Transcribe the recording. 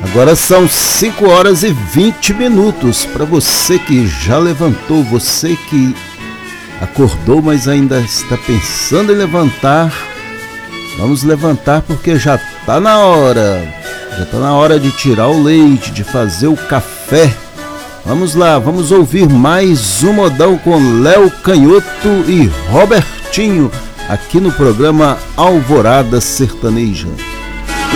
Agora são 5 horas e 20 minutos. Para você que já levantou, você que acordou, mas ainda está pensando em levantar, vamos levantar porque já está na hora. Já está na hora de tirar o leite, de fazer o café. Vamos lá, vamos ouvir mais um modão com Léo Canhoto e Robertinho aqui no programa Alvorada Sertaneja.